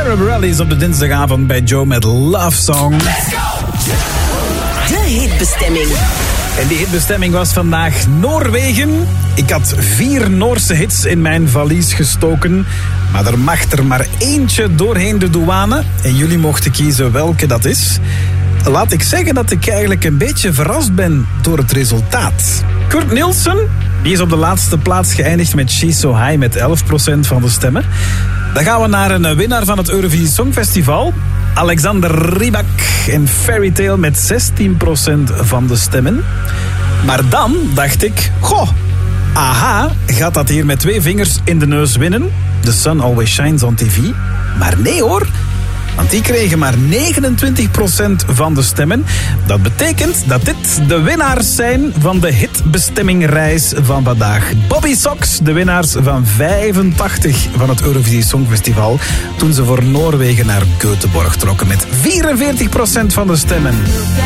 Sara Bareilles op de dinsdagavond bij Joe met Love Song. Let's go! De hitbestemming. En die hitbestemming was vandaag Noorwegen. Ik had 4 Noorse hits in mijn valies gestoken. Maar er mag er maar eentje doorheen de douane. En jullie mochten kiezen welke dat is. Laat ik zeggen dat ik eigenlijk een beetje verrast ben door het resultaat. Kurt Nielsen, die is op de laatste plaats geëindigd met She's So High met 11% van de stemmen. Dan gaan we naar een winnaar van het Eurovisie Songfestival. Alexander Rybak en Fairy Tale met 16% van de stemmen. Maar dan dacht ik, goh, AHA gaat dat hier met 2 vingers in de neus winnen. The Sun Always Shines on TV. Maar nee hoor, want die kregen maar 29% van de stemmen. Dat betekent dat dit de winnaars zijn van de hitbestemmingreis van vandaag. Bobby Sox, de winnaars van 85 van het Eurovisie Songfestival, toen ze voor Noorwegen naar Göteborg trokken met 44% van de stemmen.